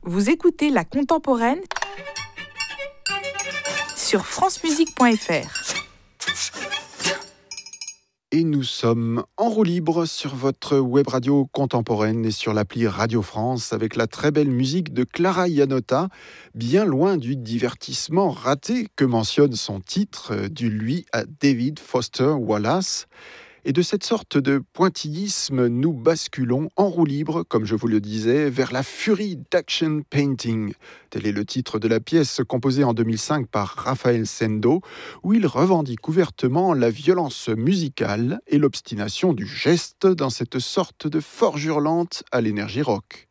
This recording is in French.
Vous écoutez La Contemporaine sur francemusique.fr. Et nous sommes en roue libre sur votre web radio contemporaine et sur l'appli Radio France avec la très belle musique de Clara Iannotta, bien loin du divertissement raté que mentionne son titre, du lui à David Foster Wallace. Et de cette sorte de pointillisme, nous basculons en roue libre, comme je vous le disais, vers la furie d'Action Painting. Tel est le titre de la pièce composée en 2005 par Raphaël Sendo, où il revendique ouvertement la violence musicale et l'obstination du geste dans cette sorte de forge hurlante à l'énergie rock.